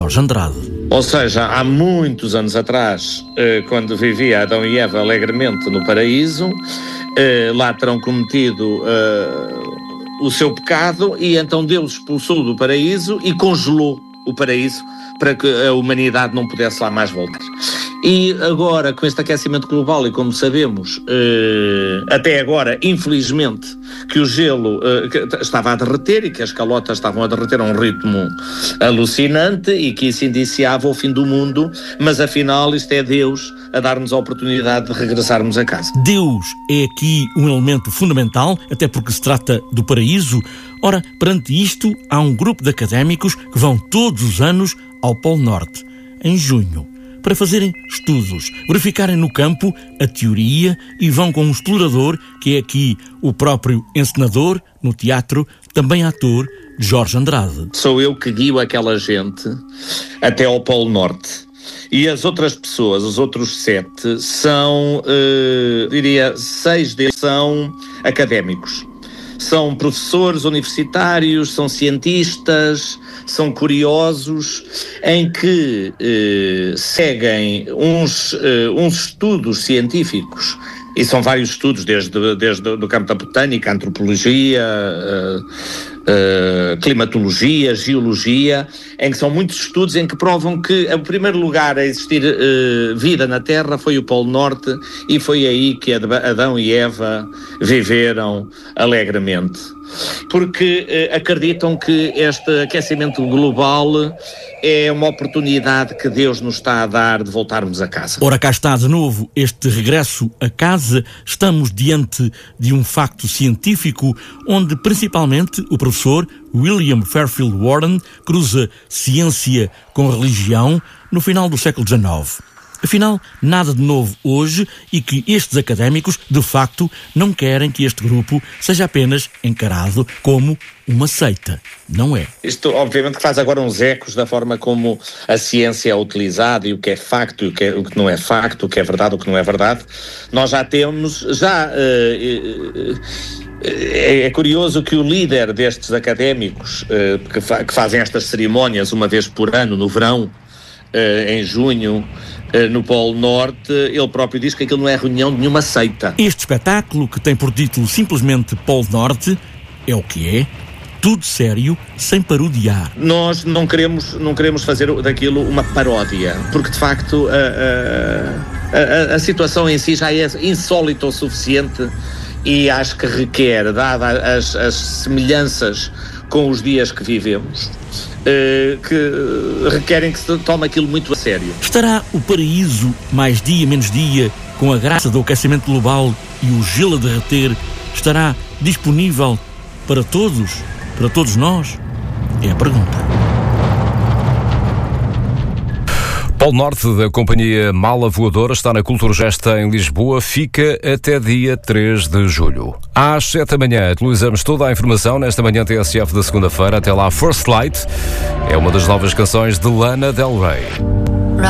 Jorge Andrade. Ou seja, há muitos anos atrás, quando vivia Adão e Eva alegremente no paraíso, lá terão cometido o seu pecado e então Deus expulsou do paraíso e congelou o paraíso para que a humanidade não pudesse lá mais voltar. E agora, com este aquecimento global, e como sabemos, até agora, infelizmente, que o gelo estava a derreter e que as calotas estavam a derreter a um ritmo alucinante e que isso indiciava o fim do mundo, mas afinal isto é Deus a dar-nos a oportunidade de regressarmos a casa. Deus é aqui um elemento fundamental, até porque se trata do paraíso. Ora, perante isto, há um grupo de académicos que vão todos os anos ao Polo Norte, em junho, para fazerem estudos, verificarem no campo a teoria e vão com um explorador, que é aqui o próprio encenador, no teatro, também ator, Jorge Andrade. Sou eu que guio aquela gente até ao Polo Norte. E as outras pessoas, os outros 7, são, 6 deles são académicos. São professores universitários, são cientistas, são curiosos, em que seguem uns estudos científicos, e são vários estudos, desde o campo da botânica, antropologia, climatologia, geologia, em que são muitos estudos em que provam que o primeiro lugar a existir vida na Terra foi o Polo Norte, e foi aí que Adão e Eva viveram alegremente. Porque acreditam que este aquecimento global é uma oportunidade que Deus nos está a dar de voltarmos a casa. Ora, cá está de novo este regresso a casa. Estamos diante de um facto científico onde principalmente o professor William Fairfield Warren cruza ciência com religião no final do século XIX. Afinal, nada de novo hoje, e que estes académicos, de facto, não querem que este grupo seja apenas encarado como uma seita. Não é. Isto, obviamente, que faz agora uns ecos da forma como a ciência é utilizada e o que é facto e o que não é facto, o que é verdade, o que não é verdade. Nós já temos, é curioso que o líder destes académicos, que fazem estas cerimónias uma vez por ano, no verão, em junho, no Polo Norte, ele próprio diz que aquilo não é reunião de nenhuma seita. Este espetáculo, que tem por título simplesmente Polo Norte, é o que é, tudo sério, sem parodiar. Nós não queremos fazer daquilo uma paródia, porque de facto a situação em si já é insólita o suficiente, e acho que requer, dadas as semelhanças com os dias que vivemos, que requerem que se tome aquilo muito a sério. Estará o paraíso, mais dia menos dia, com a graça do aquecimento global e o gelo a derreter, estará disponível para todos nós? É a pergunta. Polo Norte, da companhia Mala Voadora, está na Culturgesta em Lisboa, fica até dia 3 de julho. Às 7 da manhã atualizamos toda a informação nesta manhã TSF da segunda-feira. Até lá, First Light é uma das novas canções de Lana Del Rey.